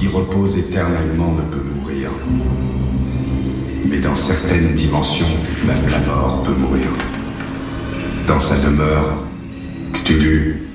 qui repose éternellement ne peut mourir. Mais dans certaines dimensions, même la mort peut mourir. Dans sa demeure, Cthulhu